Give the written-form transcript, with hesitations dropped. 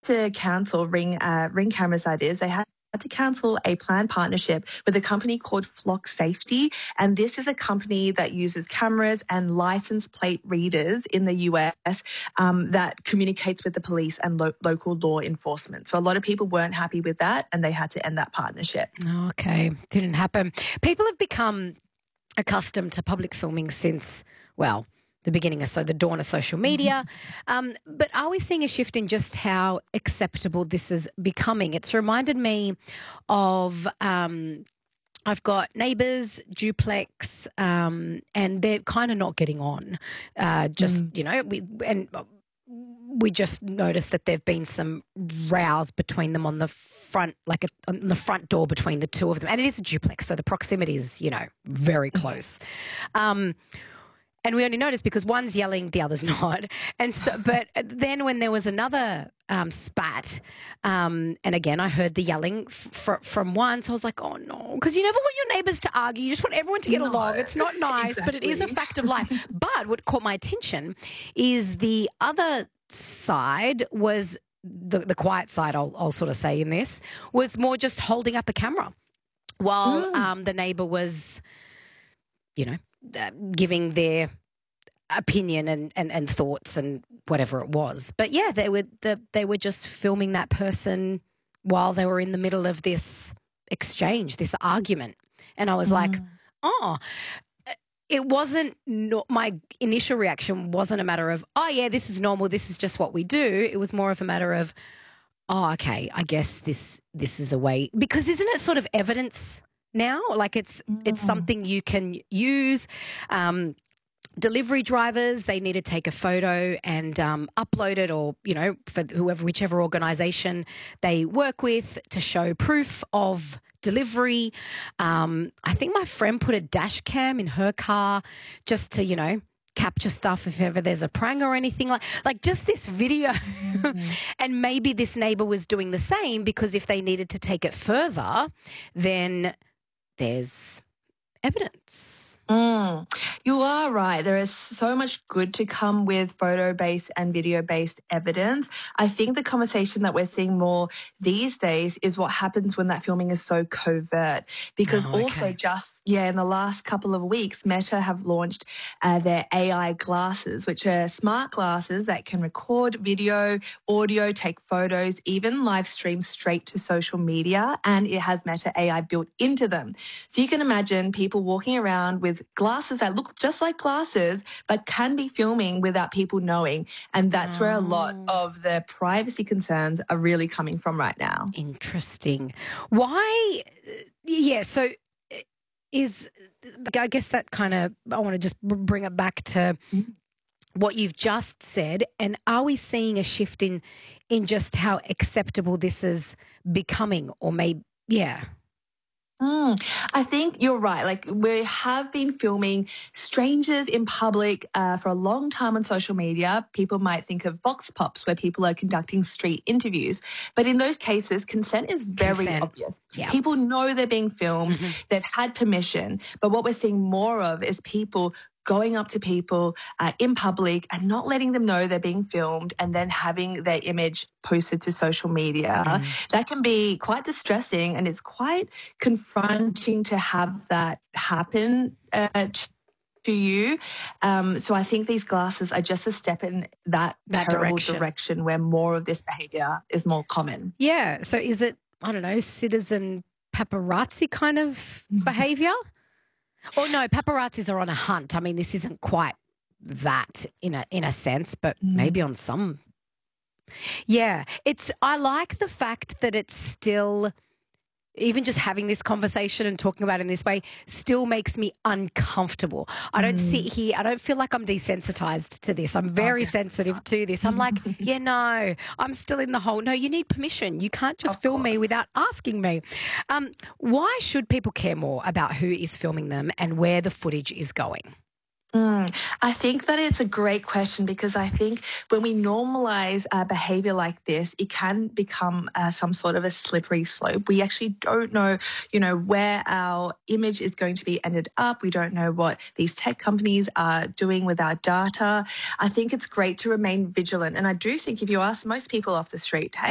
to cancel Ring cameras, that is. They had to cancel a planned partnership with a company called Flock Safety. And this is a company that uses cameras and license plate readers in the US that communicates with the police and local law enforcement. So a lot of people weren't happy with that and they had to end that partnership. Okay, didn't happen. People have become accustomed to public filming since, well, the beginning of the dawn of social media. But are we seeing a shift in just how acceptable this is becoming? It's reminded me of I've got neighbours, duplex, and they're kind of not getting on. We just noticed that there've been some rows between them on the front, on the front door between the two of them. And it is a duplex, so the proximity is, very close. And we only noticed because one's yelling, the other's not. And so, but then when there was another spat, and again, I heard the yelling from one, so I was like, oh no, because you never want your neighbours to argue. You just want everyone to get along. It's not nice, Exactly. but it is a fact of life. But what caught my attention is the other side was the quiet side, I'll sort of say in this, was more just holding up a camera while the neighbour was, giving their opinion and thoughts and whatever it was. But yeah, they were just filming that person while they were in the middle of this exchange, this argument. And I was like, oh, it wasn't my initial reaction wasn't a matter of, oh yeah, this is normal, this is just what we do. It was more of a matter of, oh, okay, I guess this is a way, because isn't it sort of evidence now? Like it's something you can use. Delivery drivers, they need to take a photo and upload it, or for whichever organisation they work with, to show proof of delivery. I think my friend put a dash cam in her car just to capture stuff if ever there's a prank or anything like just this video. And maybe this neighbour was doing the same, because if they needed to take it further, then there's evidence. You are right. There is so much good to come with photo-based and video-based evidence. I think the conversation that we're seeing more these days is what happens when that filming is so covert. Because also in the last couple of weeks, Meta have launched their AI glasses, which are smart glasses that can record video, audio, take photos, even live stream straight to social media, and it has Meta AI built into them. So you can imagine people walking around with glasses that look just like glasses but can be filming without people knowing, and that's where a lot of the privacy concerns are really coming from right now. Interesting. Why? Yeah, so I guess that kind of, I want to just bring it back to what you've just said, and are we seeing a shift in just how acceptable this is becoming, or maybe I think you're right. Like, we have been filming strangers in public for a long time on social media. People might think of vox pops, where people are conducting street interviews. But in those cases, consent is very obvious. Yeah. People know they're being filmed. They've had permission. But what we're seeing more of is people going up to people in public and not letting them know they're being filmed, and then having their image posted to social media. That can be quite distressing, and it's quite confronting to have that happen to you. So I think these glasses are just a step in that terrible direction where more of this behaviour is more common. Yeah. So is it, I don't know, citizen paparazzi kind of behaviour? Or no, paparazzis are on a hunt. I mean, this isn't quite that in a sense, but maybe on some. Yeah, I like the fact that it's still, even just having this conversation and talking about it in this way still makes me uncomfortable. I don't sit here, I don't feel like I'm desensitized to this. I'm very sensitive to this. I'm like, yeah, no, I'm still in the whole, no, you need permission. You can't just film me without asking me. Why should people care more about who is filming them and where the footage is going? I think that it's a great question, because I think when we normalize behavior like this, it can become some sort of a slippery slope. We actually don't know, where our image is going to be ended up. We don't know what these tech companies are doing with our data. I think it's great to remain vigilant. And I do think if you ask most people off the street, hey,